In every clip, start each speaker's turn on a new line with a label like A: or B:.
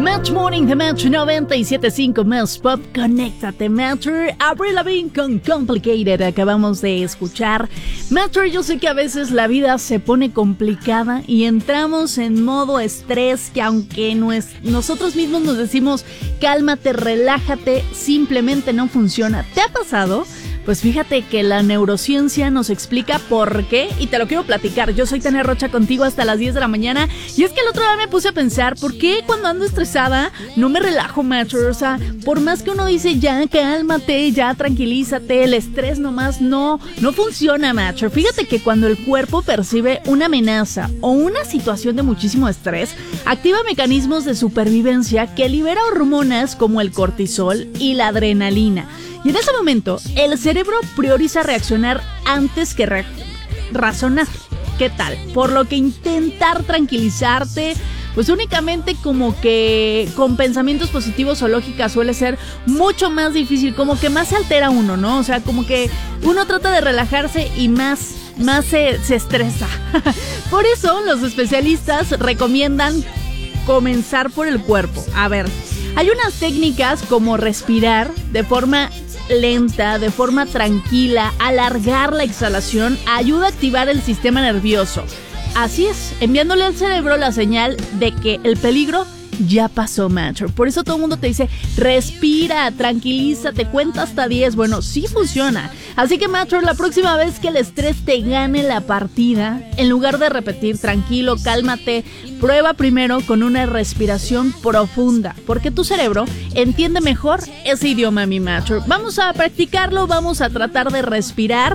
A: Match Morning, The Match 97.5 más Pop, conéctate, Matcher. Avril Lavigne con Complicated, acabamos de escuchar. Matcher, yo sé que a veces la vida se pone complicada y entramos en modo estrés, que aunque nosotros mismos nos decimos cálmate, relájate, simplemente no funciona. ¿Te ha pasado? Pues fíjate que la neurociencia nos explica por qué y te lo quiero platicar. Yo soy Tania Rocha contigo hasta las 10 de la mañana y es que el otro día me puse a pensar ¿por qué cuando ando estresada no me relajo, Matcher? O sea, por más que uno dice ya cálmate, ya tranquilízate, el estrés nomás no funciona, Matcher. Fíjate que cuando el cuerpo percibe una amenaza o una situación de muchísimo estrés, activa mecanismos de supervivencia que libera hormonas como el cortisol y la adrenalina. Y en ese momento, el cerebro prioriza reaccionar antes que razonar. ¿Qué tal? Por lo que intentar tranquilizarte, pues únicamente como que con pensamientos positivos o lógica suele ser mucho más difícil, como que más se altera uno, ¿no? O sea, como que uno trata de relajarse y más se estresa. Por eso, los especialistas recomiendan comenzar por el cuerpo. A ver, hay unas técnicas como respirar de forma lenta, de forma tranquila, alargar la exhalación, ayuda a activar el sistema nervioso. Así es, enviándole al cerebro la señal de que el peligro ya pasó, Matcher. Por eso todo el mundo te dice, respira, tranquilízate, cuenta hasta 10. Bueno, sí funciona. Así que, Matcher, la próxima vez que el estrés te gane la partida, en lugar de repetir, tranquilo, cálmate, prueba primero con una respiración profunda, porque tu cerebro entiende mejor ese idioma, mi Matcher. Vamos a practicarlo, vamos a tratar de respirar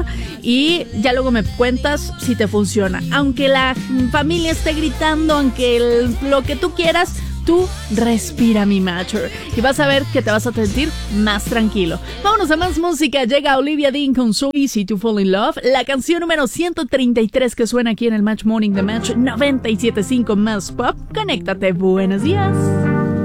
A: y ya luego me cuentas si te funciona. Aunque la familia esté gritando, aunque lo que tú quieras, tú respira, mi Matcher, y vas a ver que te vas a sentir más tranquilo. Vámonos a más música. Llega Olivia Dean con So Easy to Fall in Love, la canción número 133 que suena aquí en el Match Morning, The Match 97.5 más Pop. Conéctate, buenos días.